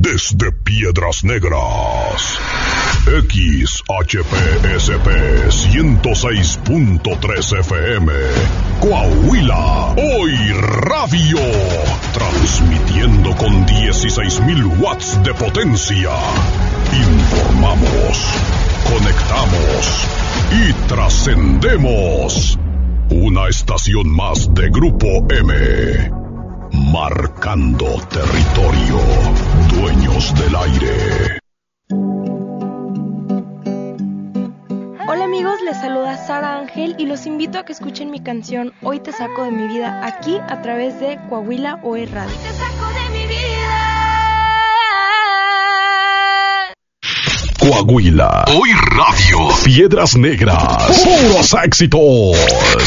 desde Piedras Negras. XHPSP 106.3 FM. Coahuila, hoy radio. Transmitiendo con 16,000 watts de potencia. Informamos, conectamos y trascendemos. Una estación más de Grupo M. Marcando territorio. Dueños del aire. Hola amigos, les saluda Sara Ángel y los invito a que escuchen mi canción Hoy te saco de mi vida aquí a través de Coahuila Hoy Radio. Hoy te saco de mi vida. Coahuila Hoy Radio. Piedras Negras. Puros éxitos.